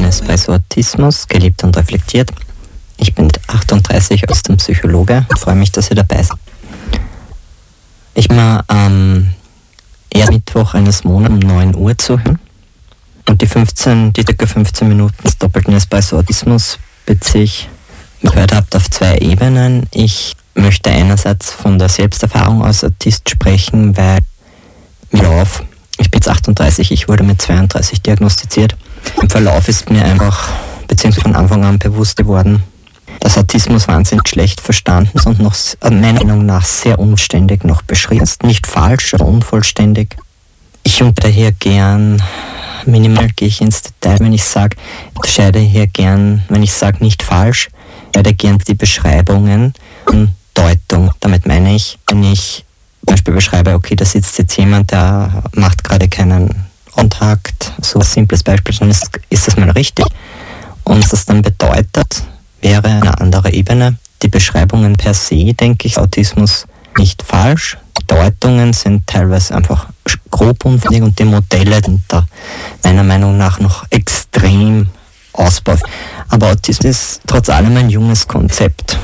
Espresso Autismus, gelebt und reflektiert. Ich bin 38 als Psychologe und freue mich, dass ihr dabei seid. Ich bin am ersten Mittwoch eines Monats um 9 Uhr zu hören. Und die ca. 15 Minuten des doppelten Espresso Autismus beziehe ich, wie ihr gehört habt, auf 2 Ebenen. Ich möchte einerseits von der Selbsterfahrung als Autist sprechen, weil ich bin jetzt 38, ich wurde mit 32 diagnostiziert. Im Verlauf ist mir einfach, beziehungsweise von Anfang an bewusst geworden, dass Autismus wahnsinnig schlecht verstanden ist und noch meiner Meinung nach sehr unvollständig noch beschrieben ist. Nicht falsch, aber unvollständig. Ich unterscheide hier gern, minimal gehe ich ins Detail, wenn ich sage, wenn ich sage nicht falsch, werde gern die Beschreibungen und Deutung. Damit meine ich, wenn ich zum Beispiel beschreibe, okay, da sitzt jetzt jemand, der macht gerade keinen Kontakt, so ein simples Beispiel, dann ist das mal richtig. Und was das dann bedeutet, wäre eine andere Ebene. Die Beschreibungen per se, denke ich, Autismus nicht falsch. Die Deutungen sind teilweise einfach grob unvollständig und die Modelle sind da meiner Meinung nach noch extrem ausbaufähig. Aber Autismus ist trotz allem ein junges Konzept.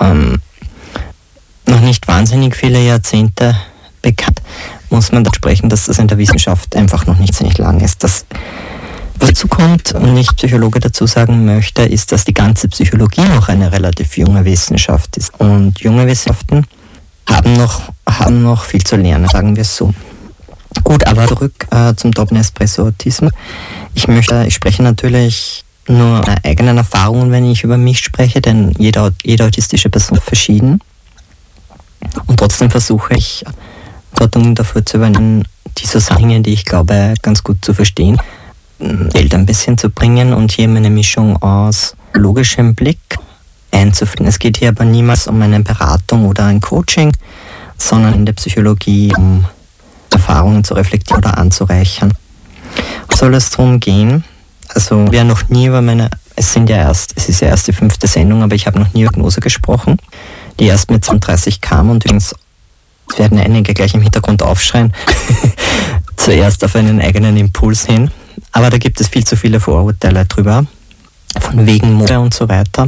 Noch nicht wahnsinnig viele Jahrzehnte bekannt, muss man da sprechen, dass das in der Wissenschaft einfach noch nicht ziemlich lang ist. Was dazu kommt und ich Psychologe dazu sagen möchte, ist, dass die ganze Psychologie noch eine relativ junge Wissenschaft ist. Und junge Wissenschaften haben noch viel zu lernen, sagen wir es so. Gut, aber zurück zum doppelten Espresso Autismus. Ich spreche natürlich nur meine eigenen Erfahrungen, wenn ich über mich spreche, denn jede autistische Person ist verschieden. Und trotzdem versuche ich, Verantwortung dafür zu übernehmen, die Zusammenhänge, die ich glaube, ganz gut zu verstehen, Welt ein bisschen zu bringen und hier eine Mischung aus logischem Blick einzuführen. Es geht hier aber niemals um eine Beratung oder ein Coaching, sondern in der Psychologie um Erfahrungen zu reflektieren oder anzureichern. Soll es darum gehen, also wir noch nie über es ist ja erst die 5. Sendung, aber ich habe noch nie über Diagnose gesprochen, die erst mit 32 kam und übrigens werden einige gleich im Hintergrund aufschreien, zuerst auf einen eigenen Impuls hin. Aber da gibt es viel zu viele Vorurteile drüber, von wegen Mode und so weiter.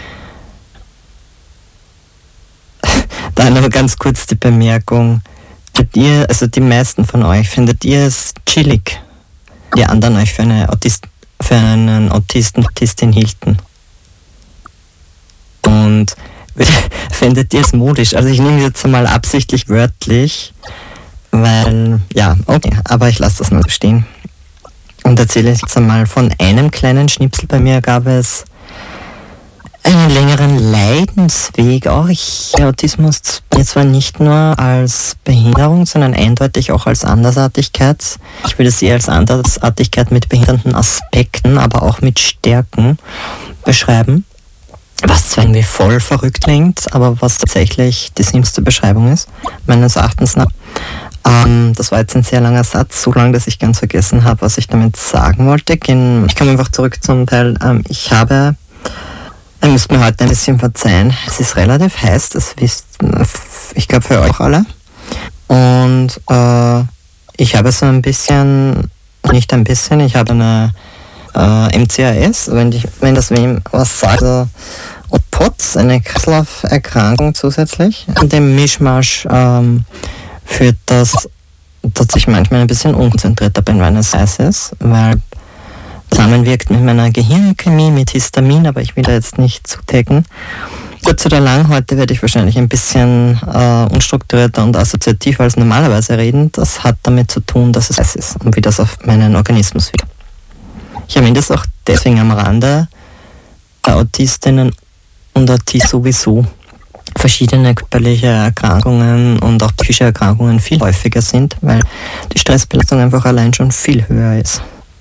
Dann aber ganz kurz die Bemerkung, die meisten von euch, findet ihr es chillig, die anderen euch für einen Autistin hielten? Und findet ihr es modisch? Also ich nehme es jetzt mal absichtlich wörtlich, weil, ja, okay, aber ich lasse das mal stehen. Und erzähle jetzt einmal von einem kleinen Schnipsel. Bei mir gab es einen längeren Leidensweg auch. Der Autismus mir zwar nicht nur als Behinderung, sondern eindeutig auch als Andersartigkeit. Ich würde es eher als Andersartigkeit mit behindernden Aspekten, aber auch mit Stärken beschreiben. Was zwar irgendwie voll verrückt klingt, aber was tatsächlich die simpelste Beschreibung ist, meines Erachtens nach. Das war jetzt ein sehr langer Satz, so lang, dass ich ganz vergessen habe, was ich damit sagen wollte. Ich komme einfach zurück zum Teil. Ihr müsst mir heute ein bisschen verzeihen. Es ist relativ heiß, das wisst ich glaube für euch auch alle. Und ich habe so ein bisschen, ich habe eine MCAS, wenn das wem was sagt, und POTS, eine Kreislauferkrankung zusätzlich. Und dem Mischmasch führt das, dass ich manchmal ein bisschen unkonzentrierter bin, wenn es heiß ist, weil zusammenwirkt mit meiner Gehirnchemie, mit Histamin, aber ich will da jetzt nicht zudecken. Kurz oder lang, heute werde ich wahrscheinlich ein bisschen unstrukturierter und assoziativ als normalerweise reden. Das hat damit zu tun, dass es heiß ist und wie das auf meinen Organismus wirkt. Ich erwähne das auch deswegen am Rande, bei Autistinnen und Autisten sowieso verschiedene körperliche Erkrankungen und auch psychische Erkrankungen viel häufiger sind, weil die Stressbelastung einfach allein schon viel höher ist.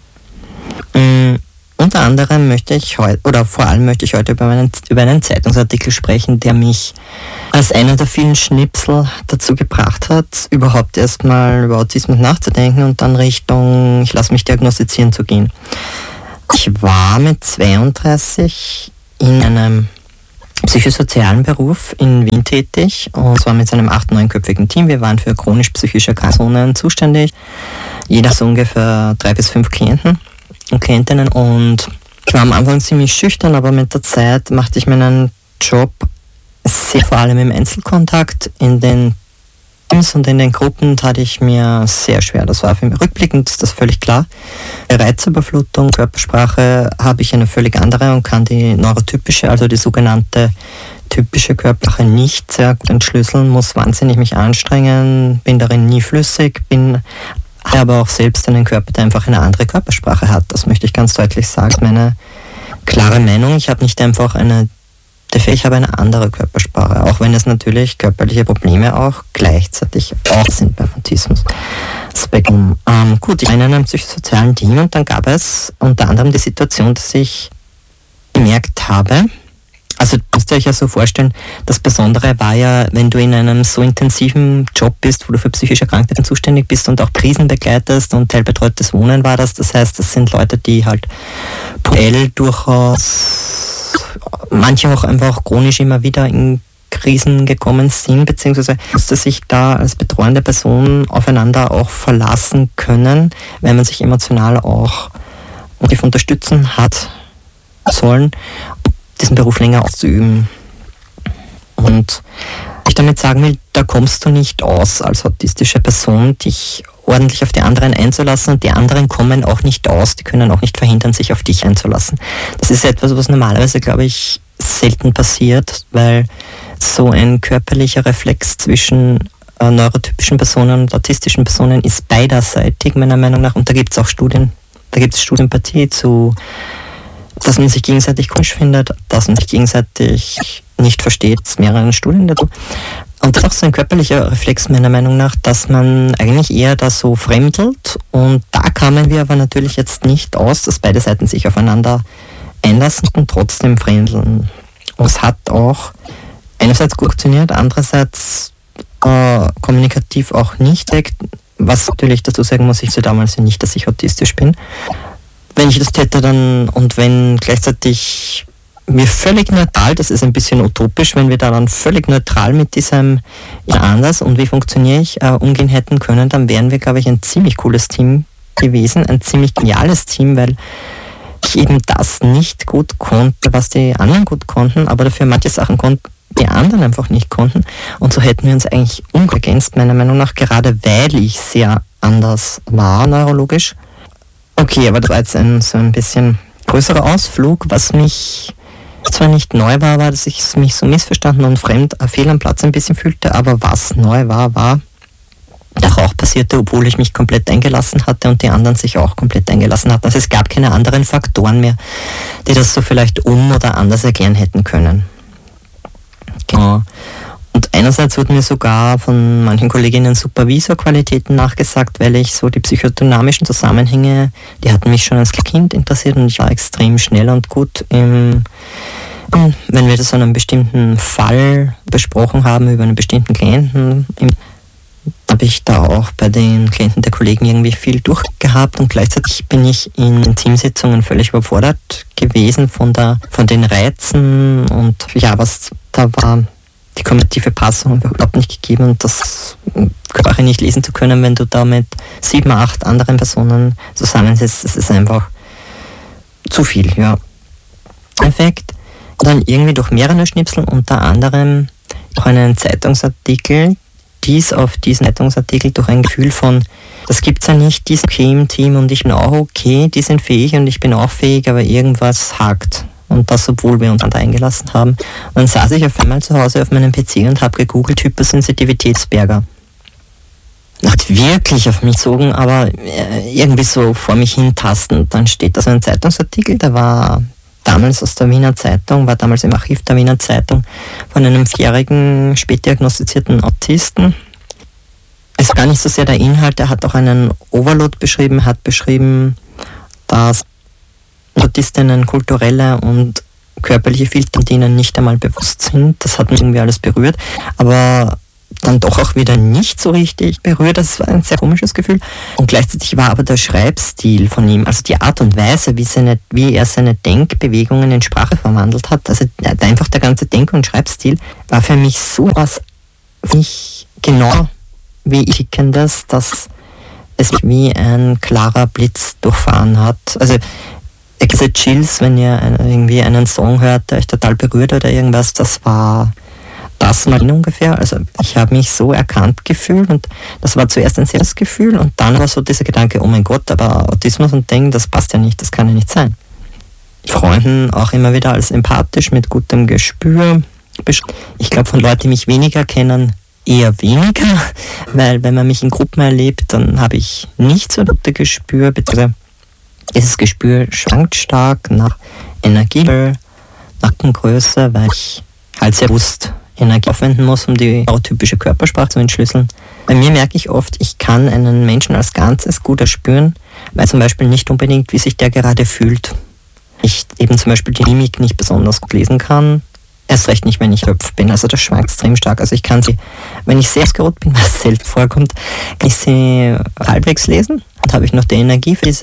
Unter anderem möchte ich heute über einen Zeitungsartikel sprechen, der mich als einer der vielen Schnipsel dazu gebracht hat, überhaupt erstmal über Autismus nachzudenken und dann Richtung, ich lasse mich diagnostizieren zu gehen. Ich war mit 32 in einem psychosozialen Beruf in Wien tätig und zwar mit einem 8-, 9-köpfigen Team. Wir waren für chronisch-psychische Krankheiten zuständig. Jeder so ungefähr 3 bis 5 Klienten und Klientinnen und Ich war am Anfang ziemlich schüchtern, aber mit der Zeit machte ich meinen Job sehr, vor allem im Einzelkontakt. In den Teams und in den Gruppen tat ich mir sehr schwer. Das war für mich rückblickend, ist das völlig klar. Bei Reizüberflutung, Körpersprache habe ich eine völlig andere und kann die neurotypische, also die sogenannte typische Körpersprache nicht sehr gut entschlüsseln, muss wahnsinnig mich anstrengen, bin darin nie flüssig, habe aber auch selbst einen Körper, der einfach eine andere Körpersprache hat. Das möchte ich ganz deutlich sagen. Meine klare Meinung, ich habe nicht einfach ich habe eine andere Körpersprache, auch wenn es natürlich körperliche Probleme auch gleichzeitig auch sind beim Autismus. Spektrum. Gut, ich war in einem psychosozialen Team und dann gab es unter anderem die Situation, dass ich gemerkt habe, also müsst ihr euch ja so vorstellen, das Besondere war ja, wenn du in einem so intensiven Job bist, wo du für psychische Krankheiten zuständig bist und auch Krisen begleitest und teilbetreutes Wohnen war das. Das heißt, das sind Leute, die halt puell durchaus, manche auch einfach chronisch immer wieder in Krisen gekommen sind, beziehungsweise musste sich da als betreuende Person aufeinander auch verlassen können, weil man sich emotional auch unterstützen hat sollen, diesen Beruf länger auszuüben. Und ich damit sagen will, da kommst du nicht aus als autistische Person, dich ordentlich auf die anderen einzulassen, und die anderen kommen auch nicht aus, die können auch nicht verhindern, sich auf dich einzulassen. Das ist etwas, was normalerweise, glaube ich, selten passiert, weil so ein körperlicher Reflex zwischen neurotypischen Personen und autistischen Personen ist beiderseitig, meiner Meinung nach, und da gibt es auch Studien, da gibt es Studienpartie zu, dass man sich gegenseitig komisch findet, dass man sich gegenseitig nicht versteht, es mehrere Studien dazu. Und das ist auch so ein körperlicher Reflex meiner Meinung nach, dass man eigentlich eher da so fremdelt, und da kamen wir aber natürlich jetzt nicht aus, dass beide Seiten sich aufeinander einlassen und trotzdem fremdeln. Und es hat auch einerseits gut funktioniert, andererseits kommunikativ auch nicht, was natürlich dazu sagen muss, ich so damals nicht, dass ich autistisch bin. Wenn ich das täte dann, und wenn gleichzeitig mir völlig neutral, das ist ein bisschen utopisch, wenn wir da dann völlig neutral mit diesem anders und wie funktioniere ich umgehen hätten können, dann wären wir, glaube ich, ein ziemlich cooles Team gewesen, ein ziemlich geniales Team, weil ich eben das nicht gut konnte, was die anderen gut konnten, aber dafür manche Sachen konnten, die anderen einfach nicht konnten, und so hätten wir uns eigentlich ergänzt, meiner Meinung nach, gerade weil ich sehr anders war, neurologisch. Okay, aber das war jetzt so ein bisschen größerer Ausflug. Was mich zwar nicht neu war, dass ich mich so missverstanden und fehl am Platz ein bisschen fühlte, aber was neu war, das auch passierte, obwohl ich mich komplett eingelassen hatte und die anderen sich auch komplett eingelassen hatten. Also es gab keine anderen Faktoren mehr, die das so vielleicht oder anders erklären hätten können. Genau. Und einerseits wurden mir sogar von manchen Kolleginnen Supervisorqualitäten nachgesagt, weil ich so die psychodynamischen Zusammenhänge, die hatten mich schon als Kind interessiert, und ich war extrem schnell und gut wenn wir das an einem bestimmten Fall besprochen haben, über einen bestimmten Klienten, habe ich da auch bei den Klienten der Kollegen irgendwie viel durchgehabt, und gleichzeitig bin ich in Teamsitzungen völlig überfordert gewesen von den Reizen, und ja, was da war, die kognitive Passung überhaupt nicht gegeben, und das Sprache nicht lesen zu können, wenn du da mit 7, 8 anderen Personen zusammensitzt, das ist einfach zu viel, ja. Perfekt. Dann irgendwie durch mehrere Schnipsel, unter anderem auch einen Zeitungsartikel, auf diesen Zeitungsartikel durch ein Gefühl von, das gibt's ja nicht, die sind okay im Team und ich bin auch okay, die sind fähig und ich bin auch fähig, aber irgendwas hakt. Und das, obwohl wir uns da eingelassen haben. Und dann saß ich auf einmal zu Hause auf meinem PC und habe gegoogelt Hypersensitivitätsberger. Hat wirklich auf mich gezogen, aber irgendwie so vor mich hintasten. Dann steht da so ein Zeitungsartikel, der war damals aus der Wiener Zeitung, war damals im Archiv der Wiener Zeitung, von einem 4-jährigen spätdiagnostizierten Autisten. Es ist gar nicht so sehr der Inhalt, er hat auch einen Overload beschrieben, hat beschrieben, dass Autistinnen kulturelle und körperliche Filter, die ihnen nicht einmal bewusst sind. Das hat mich irgendwie alles berührt, aber dann doch auch wieder nicht so richtig berührt. Das war ein sehr komisches Gefühl. Und gleichzeitig war aber der Schreibstil von ihm, also die Art und Weise, wie er seine Denkbewegungen in Sprache verwandelt hat, also einfach der ganze Denk- und Schreibstil, war für mich so was, nicht genau wie ich kenne das, dass es wie ein klarer Blitz durchfahren hat. Also diese Chills, wenn ihr irgendwie einen Song hört, der euch total berührt oder irgendwas, das war das mal ungefähr. Also ich habe mich so erkannt gefühlt und das war zuerst ein sehr Gefühl und dann war so dieser Gedanke, oh mein Gott, aber Autismus und Ding, das passt ja nicht, das kann ja nicht sein. Freunden auch immer wieder als empathisch mit gutem Gespür. Ich glaube, von Leuten, die mich weniger kennen, eher weniger, weil wenn man mich in Gruppen erlebt, dann habe ich nicht so gutes Gespür, beziehungsweise dieses Gespür schwankt stark nach Energie, Nackengröße, weil ich halt sehr bewusst Energie aufwenden muss, um die neurotypische Körpersprache zu entschlüsseln. Bei mir merke ich oft, ich kann einen Menschen als Ganzes gut erspüren, weil zum Beispiel nicht unbedingt, wie sich der gerade fühlt. Ich eben zum Beispiel die Mimik nicht besonders gut lesen kann, erst recht nicht, wenn ich Köpf bin. Also das schwankt extrem stark. Also ich kann sie, wenn ich sehr ausgeruht bin, was selten vorkommt, kann ich sie halbwegs lesen. Dann habe ich noch die Energie für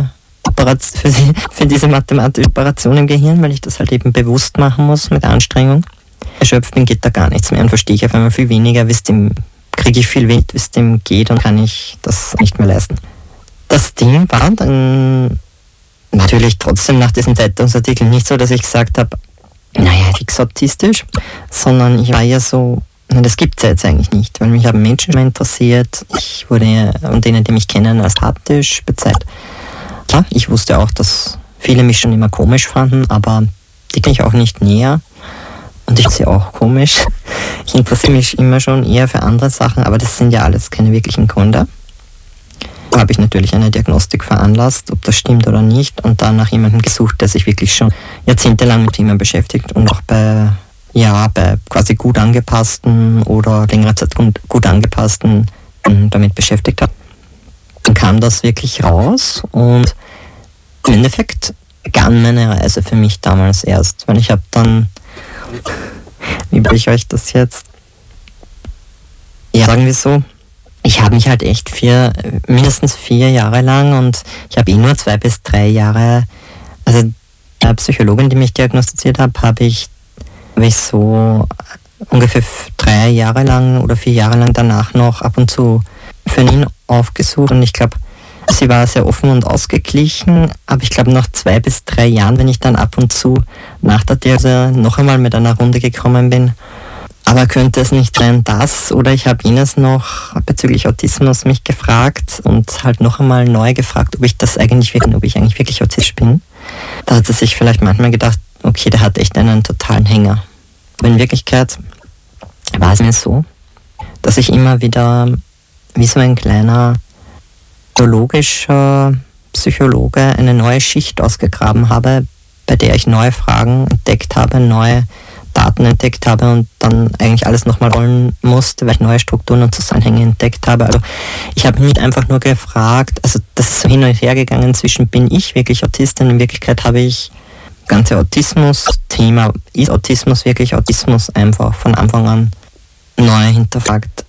diese mathematische Operation im Gehirn, weil ich das halt eben bewusst machen muss mit Anstrengung. Erschöpft bin, geht da gar nichts mehr und verstehe ich auf einmal viel weniger, kriege ich viel Wind, wie es dem geht und kann ich das nicht mehr leisten. Das Ding war dann natürlich trotzdem nach diesem Zeitungsartikel nicht so, dass ich gesagt habe, naja, fix autistisch, sondern ich war ja so, das gibt es ja jetzt eigentlich nicht, weil mich haben Menschen schon interessiert, ich wurde und denen, die mich kennen, als apathisch bezeichnet. Klar, ich wusste auch, dass viele mich schon immer komisch fanden, aber die kenne ich auch nicht näher. Und ich finde sie auch komisch. Ich interessiere mich immer schon eher für andere Sachen, aber das sind ja alles keine wirklichen Gründe. Da habe ich natürlich eine Diagnostik veranlasst, ob das stimmt oder nicht, und dann nach jemandem gesucht, der sich wirklich schon jahrzehntelang mit Themen beschäftigt und auch bei quasi gut angepassten oder längere Zeit gut angepassten damit beschäftigt hat. Dann kam das wirklich raus und im Endeffekt begann meine Reise für mich damals erst, weil ich habe dann, wie will ich euch das jetzt? Ja, sagen wir so, ich habe mich halt echt mindestens 4 Jahre lang und ich habe nur 2 bis 3 Jahre, also der Psychologin, die mich diagnostiziert hat, habe ich so ungefähr 3 Jahre lang oder 4 Jahre lang danach noch ab und zu für ihn aufgesucht und ich glaube, sie war sehr offen und ausgeglichen, aber ich glaube nach 2 bis 3 Jahren, wenn ich dann ab und zu nach der Diagnose noch einmal mit einer Runde gekommen bin, aber könnte es nicht sein, oder ich habe Ines noch bezüglich Autismus mich gefragt und halt noch einmal neu gefragt, ob ich eigentlich wirklich autistisch bin. Da hat sie sich vielleicht manchmal gedacht, okay, der hat echt einen totalen Hänger. Aber in Wirklichkeit war es mir so, dass ich immer wieder wie so ein kleiner biologischer Psychologe eine neue Schicht ausgegraben habe, bei der ich neue Fragen entdeckt habe, neue Daten entdeckt habe und dann eigentlich alles nochmal rollen musste, weil ich neue Strukturen und Zusammenhänge entdeckt habe. Also ich habe nicht einfach nur gefragt, also das ist so hin und her gegangen zwischen, bin ich wirklich Autistin? In Wirklichkeit habe ich das ganze Autismus-Thema, ist Autismus wirklich Autismus, einfach von Anfang an neu hinterfragt.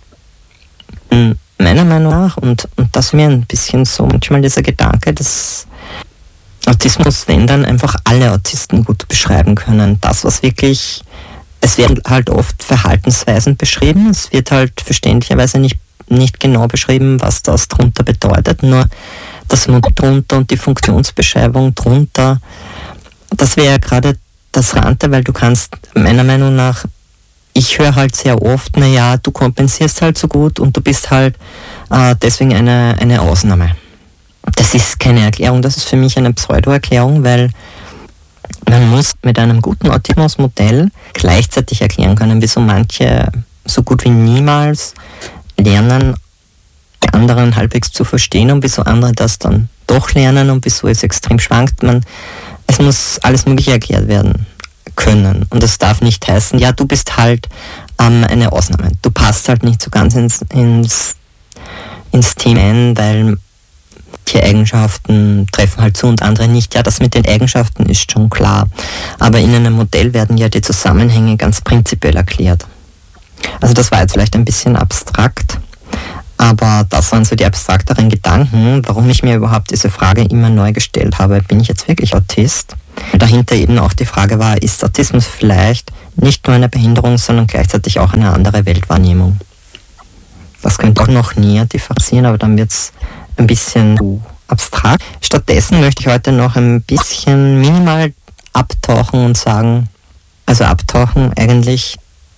Meiner Meinung nach, und das mir ein bisschen so manchmal dieser Gedanke, dass Autismus, wenn dann einfach alle Autisten gut beschreiben können. Das, was wirklich, es werden halt oft Verhaltensweisen beschrieben, es wird halt verständlicherweise nicht genau beschrieben, was das drunter bedeutet, nur das Modell drunter und die Funktionsbeschreibung drunter. Das wäre ja gerade das Rante, weil du kannst, meiner Meinung nach, ich höre halt sehr oft, naja, du kompensierst halt so gut und du bist halt deswegen eine Ausnahme. Das ist keine Erklärung, das ist für mich eine Pseudo-Erklärung, weil man muss mit einem guten Autismusmodell gleichzeitig erklären können, wieso manche so gut wie niemals lernen, die anderen halbwegs zu verstehen und wieso andere das dann doch lernen und wieso es extrem schwankt. Es muss alles Mögliche erklärt werden können und es darf nicht heißen, ja, du bist halt eine Ausnahme. Du passt halt nicht so ganz ins Thema ein, weil die Eigenschaften treffen halt zu und andere nicht. Ja, das mit den Eigenschaften ist schon klar. Aber in einem Modell werden ja die Zusammenhänge ganz prinzipiell erklärt. Also das war jetzt vielleicht ein bisschen abstrakt, aber das waren so die abstrakteren Gedanken, warum ich mir überhaupt diese Frage immer neu gestellt habe, bin ich jetzt wirklich Autist? Dahinter eben auch die Frage war, ist Autismus vielleicht nicht nur eine Behinderung, sondern gleichzeitig auch eine andere Weltwahrnehmung? Das könnte auch noch näher differenzieren, aber dann wird es ein bisschen abstrakt. Stattdessen möchte ich heute noch ein bisschen minimal abtauchen und sagen, also abtauchen eigentlich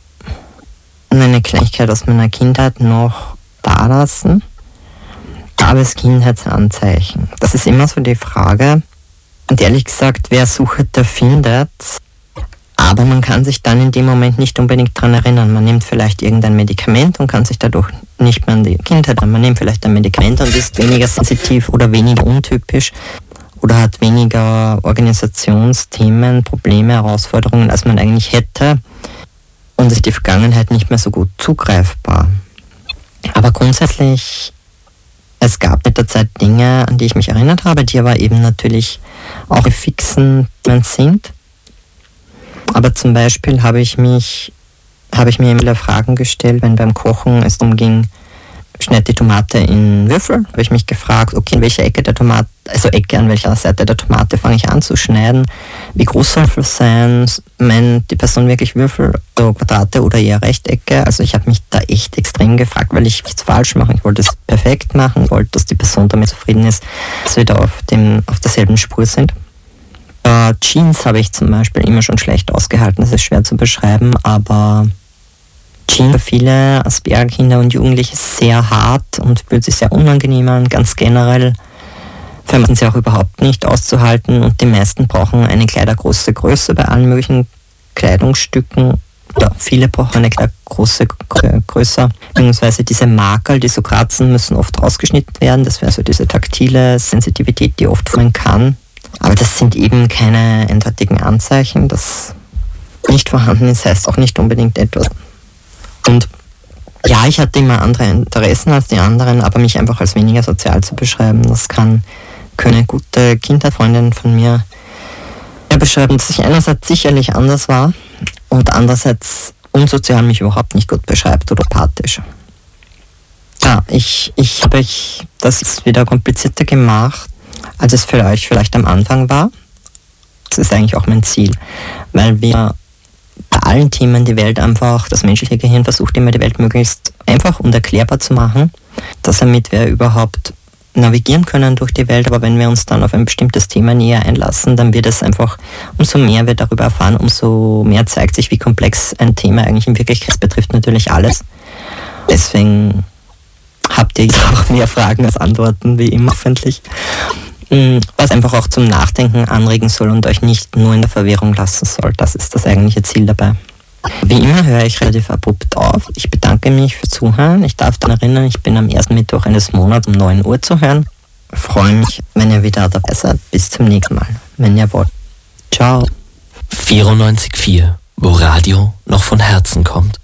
eine Kleinigkeit aus meiner Kindheit noch da lassen. Gab es Kindheitsanzeichen? Das ist immer so die Frage. Und ehrlich gesagt, wer sucht, der findet. Aber man kann sich dann in dem Moment nicht unbedingt daran erinnern. Man nimmt vielleicht irgendein Medikament und kann sich dadurch nicht mehr an die Kindheit erinnern. Man nimmt vielleicht ein Medikament und ist weniger sensitiv oder weniger untypisch oder hat weniger Organisationsthemen, Probleme, Herausforderungen, als man eigentlich hätte. Und ist die Vergangenheit nicht mehr so gut zugreifbar. Aber grundsätzlich, es gab mit der Zeit Dinge, an die ich mich erinnert habe, die aber eben natürlich auch fixen sind. Aber zum Beispiel habe ich mir immer wieder Fragen gestellt, wenn beim Kochen es darum ging, schneid die Tomate in Würfel, habe ich mich gefragt, okay, in welcher Ecke der Tomate, also Ecke an welcher Seite der Tomate fange ich an zu schneiden, wie groß soll Würfel sein, meint die Person wirklich Würfel, so Quadrate oder eher Rechtecke, also ich habe mich da echt extrem gefragt, weil ich nichts falsch machen, ich wollte es perfekt machen, wollte, dass die Person damit zufrieden ist, dass wir da auf derselben Spur sind. Jeans habe ich zum Beispiel immer schon schlecht ausgehalten, das ist schwer zu beschreiben, aber Jeans für viele Asperger-Kinder und Jugendliche sehr hart und fühlt sich sehr unangenehm an, ganz generell vermeiden sie auch überhaupt nicht auszuhalten und die meisten brauchen eine kleidergroße Größe bei allen möglichen Kleidungsstücken. Ja, viele brauchen eine kleidergroße Größe, beziehungsweise diese Makel, die so kratzen, müssen oft rausgeschnitten werden, das wäre so diese taktile Sensitivität, die oft kommen kann. Aber das sind eben keine eindeutigen Anzeichen, das nicht vorhanden ist, heißt auch nicht unbedingt etwas. Und ja, ich hatte immer andere Interessen als die anderen, aber mich einfach als weniger sozial zu beschreiben, das können gute Kindheitsfreundinnen von mir beschreiben, dass ich einerseits sicherlich anders war und andererseits unsozial mich überhaupt nicht gut beschreibt oder apathisch. Ja, ich habe das wieder komplizierter gemacht, als es für euch vielleicht am Anfang war. Das ist eigentlich auch mein Ziel, weil wir bei allen Themen die Welt einfach, das menschliche Gehirn versucht immer die Welt möglichst einfach und erklärbar zu machen, damit wir überhaupt navigieren können durch die Welt, aber wenn wir uns dann auf ein bestimmtes Thema näher einlassen, dann wird es einfach, umso mehr wir darüber erfahren, umso mehr zeigt sich, wie komplex ein Thema eigentlich in Wirklichkeit ist. Betrifft natürlich alles. Deswegen habt ihr jetzt auch mehr Fragen als Antworten, wie immer hoffentlich. Was einfach auch zum Nachdenken anregen soll und euch nicht nur in der Verwirrung lassen soll. Das ist das eigentliche Ziel dabei. Wie immer höre ich relativ abrupt auf. Ich bedanke mich fürs Zuhören. Ich darf daran erinnern, ich bin am ersten Mittwoch eines Monats um 9 Uhr zu hören. Ich freue mich, wenn ihr wieder dabei seid. Bis zum nächsten Mal, wenn ihr wollt. Ciao. 94,4, wo Radio noch von Herzen kommt.